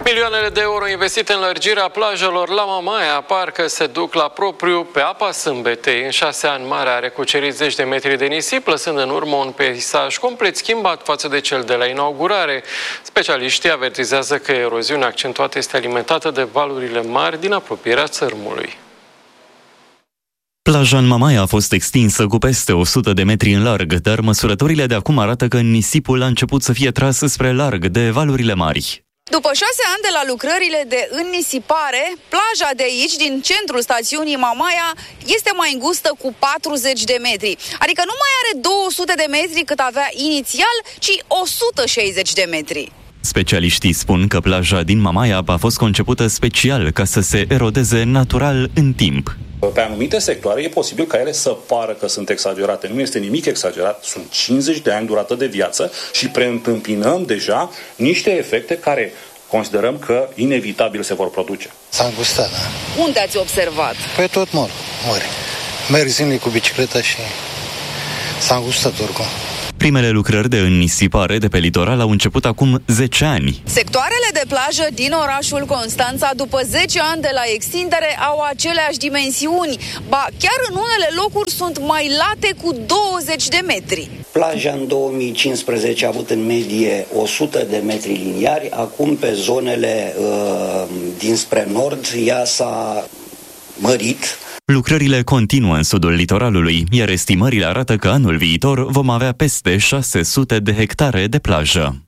Milioanele de euro investite în lărgirea plajelor la Mamaia parcă se duc la propriu pe apa sâmbetei. În 6 ani, marea a recucerit zeci de metri de nisip, lăsând în urmă un peisaj complet schimbat față de cel de la inaugurare. Specialiștii avertizează că eroziunea accentuată este alimentată de valurile mari din apropierea țărmului. Plaja în Mamaia a fost extinsă cu peste 100 de metri în larg, dar măsurătorile de acum arată că nisipul a început să fie tras spre larg de valurile mari. După 6 ani de la lucrările de înnisipare, plaja de aici, din centrul stațiunii Mamaia, este mai îngustă cu 40 de metri. Adică nu mai are 200 de metri cât avea inițial, ci 160 de metri. Specialiștii spun că plaja din Mamaia a fost concepută special ca să se erodeze natural în timp. Pe anumite sectoare e posibil ca ele să pară că sunt exagerate. Nu este nimic exagerat, sunt 50 de ani durată de viață și preîntâmpinăm deja niște efecte care considerăm că inevitabil se vor produce. S-a îngustat, da. Unde ați observat? Pe tot mori. Merg zilnic cu bicicleta și s-a îngustat oricum. Primele lucrări de înnisipare de pe litoral au început acum 10 ani. Sectoarele de plajă din orașul Constanța, după 10 ani de la extindere, au aceleași dimensiuni. Ba, chiar în unele locuri sunt mai late cu 20 de metri. Plaja în 2015 a avut în medie 100 de metri liniari, acum pe zonele dinspre nord ea s-a mărit. Lucrările continuă în sudul litoralului, iar estimările arată că anul viitor vom avea peste 600 de hectare de plajă.